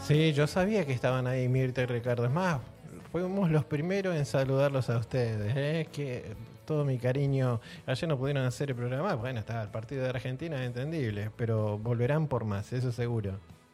Sí, yo sabía que estaban ahí Mirta y Ricardo. Es más, fuimos los primeros en saludarlos a ustedes. Que todo mi cariño. Ayer no pudieron hacer el programa. Bueno, está el partido de Argentina, es entendible. Pero volverán por más, eso seguro.